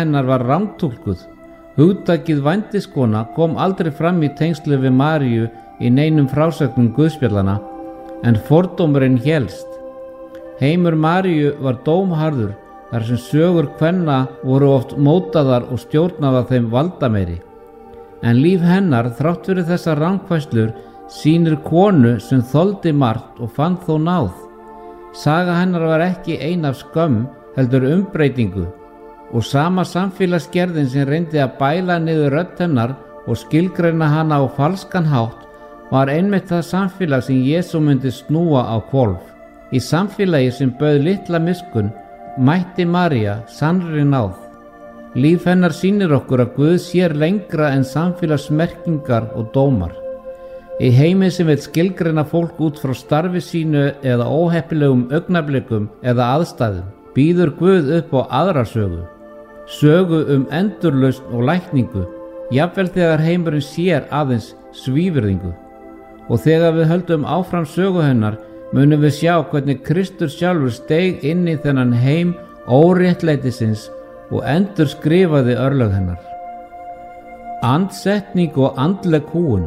hennar var rangtúlkuð. Hugtakið vændiskona kom aldrei fram í tengslu við Maríu í neinum frásögnum guðspjallana, en fordómurinn hélst. Heimur Maríu var dómharður, þar sem sögur kvenna voru oft mótaðar og stjórnaðar þeim valdameiri. En líf hennar, þrátt fyrir þessar rangfærslur, sýnir konu sem þoldi margt og fann þó náð. Saga hennar var ekki ein af skömm, heldur umbreytingu, og sama samfélagsgerðin sem reyndi að bæla niður rödd hennar og skilgreina hana á falskan hátt var einmitt það samfélag sem Jesú myndi snúa á hvolf. Í samfélagi sem bauð litla miskunn mætti María sannri náð. Líf hennar sýnir okkur að Guð sér lengra en samfélagsmerkingar og dómar. Í heimi sem vill skilgreina fólk út frá starfi sínu eða óheppilegum augnablikum eða aðstæðum, býður Guð upp á aðra sögu. Sögu endurlausn og lækningu, jafnvel þegar heimurinn sér aðeins svívirðingu. Og þegar við höldum áfram sögu hennar, munum við sjá hvernig Kristur sjálfur steig inn í þennan heim óréttlætisins og endurskrifaði örlög hennar. Andsetning og andleg kúgun.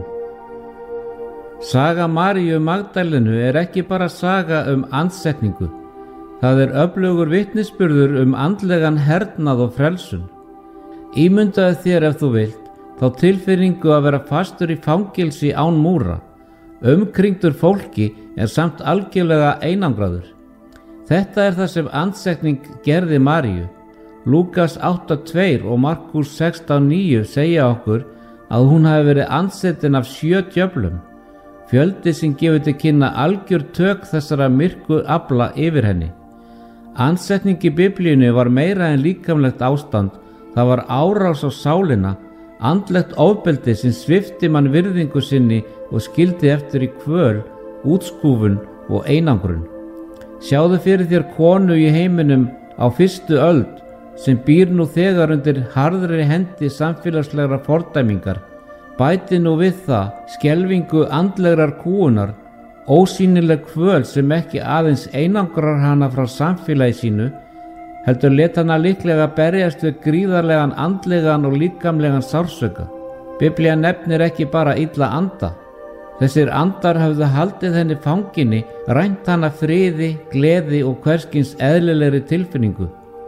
Saga Maríu Magdalenu er ekki bara saga andsetningu. Það er öflugur vitnisburður andlegan hernað og frelsun. Ímyndaðu þér ef þú vilt, þá tilfinningu að vera fastur í fangelsi án múra, umkringdur fólki en samt algjörlega einangraður. Þetta er það sem andsetning gerði Maríu. Lúkas 8:2 og Markús 16:9 segja okkur að hún hafi verið andsetin af 7 djöflum, fjöldi sem gefur til kynna algjör tök þessara myrku afla yfir henni. Andsetning í Biblíunni var meira en líkamlegt ástand, það var árás á sálina, andlegt ofbeldi sem svipti mann virðingu sinni og skildi eftir í kvöl, útskúfun og einangrun. Sjáðu fyrir þér konu í heiminum á 1. öld sem býr nú þegar undir harðri hendi samfélagslegra fordæmingar. Bæti nú við það skelfingu andlegrar kúgunar, ósýnileg kvöl sem ekki aðeins einangrar hana frá samfélagi sínu, heldur let hana líklega berjast við gríðarlegan andlegan og líkamlegan sársauka. Biblía nefnir ekki bara illa anda. Þessir andar höfðu haldið henni fanginni, rænt hana friði, gleði og hverskins eðlilegri tilfinningu.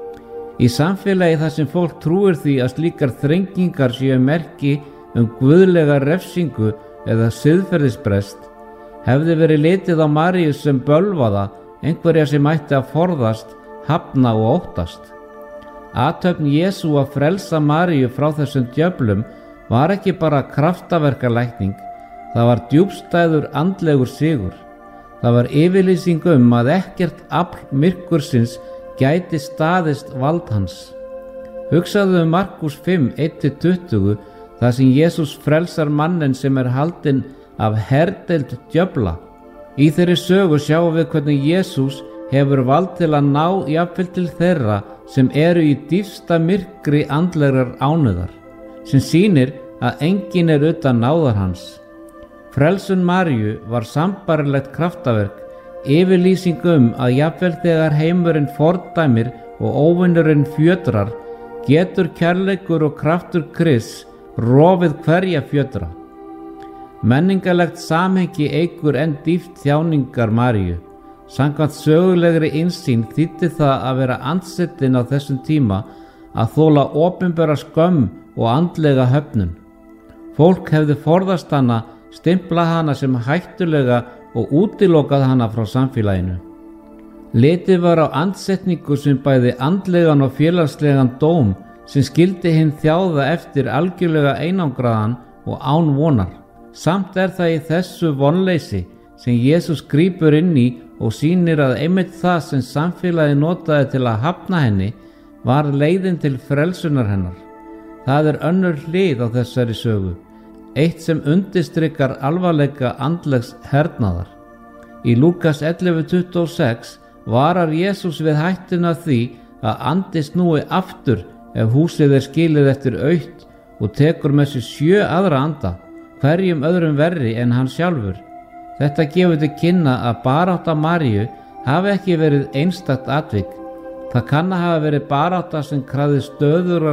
Í samfélagi þar sem fólk trúir því að slíkar þrengingar séu merki guðlega refsingu eða siðferðisbrest, hefði verið litið á Maríu sem bölvaða, einhverja sem ætti að forðast, hafna og óttast. Athöfn Jesú að frelsa Maríu frá þessum djöflum var ekki bara kraftaverkalækning, það var djúpstæður andlegur sigur. Það var yfirlýsing að ekkert afl myrkursins gæti staðist vald hans. Hugsaðu Markús 5:1-20, þar sem Jesús frelsar mannen sem er haldinn af herdeild djöfla. Í þeirri sögu sjáum við hvernig Jesús hefur vald til að ná jafnvel til þeirra sem eru í dýpsta myrkri andlegrar ánauðar, sem sýnir að enginn er utan náðar hans. Frelsun Maríu var sambarilegt kraftaverk, yfirlýsing að jafnvel þegar heimurinn fordæmir og óvinnurinn fjötrar, getur kærleikur og kraftur Krists rofið hverja fjötra. Menningarlegt samhengi eykur enn dýpt þjáningar Maríu. Samkvæmt sögulegri innsýn þýddi það að vera andsetin á þessum tíma að þola opinbera skömm og andlega höfnun. Fólk hefði forðast hana, stimplað hana sem hættulega og útilokað hana frá samfélaginu. Litið var á andsetningu sem bæði andlegan og félagslegan dóm sem skildi hinn þjáða eftir algjörlega einangraðan og án vonar. Samt er það í þessu vonleysi sem Jesús grípur inn í og sýnir að einmitt það sem samfélagi notaði til að hafna henni var leiðin til frelsunar hennar. Það er önnur hlið á þessari sögu, eitt sem undirstrikar alvarleika andlegs hernaðar. Í Lúkas 11:26 varar Jesús við hættuna því að andi snúi aftur ef húsið er skilið eftir autt og tekur með sér 7 aðra anda, hverjum öðrum verri en hann sjálfur. Þetta gefur til kynna að barátta Maríu hafi ekki verið einstakt atvik. Það kann að hafa verið barátta sem krafði stöðugrar